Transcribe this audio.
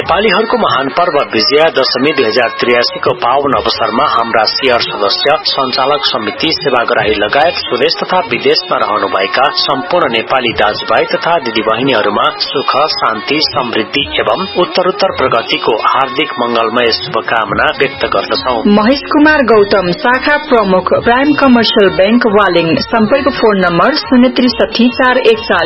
नेपालीहरूको महान पर्व विजया दशमी 2083 को पावन अवसरमा हाम्रा शेयर सदस्य, सञ्चालक समिति, सेवाग्राही लगायत स्वदेश तथा विदेशमा रहनुभएका सम्पूर्ण नेपाली दाजुभाइ तथा दिदीबहिनीहरूमा सुख, शान्ति, समृद्धि एवं उत्तरोत्तर प्रगतिको हार्दिक मंगलमय शुभकामना व्यक्त गर्दछौ। महेश कुमार गौतम, शाखा प्रमुख, प्राइम कमर्सियल बैंक, वालिङ। सम्पर्क फोन नम्बर 063 441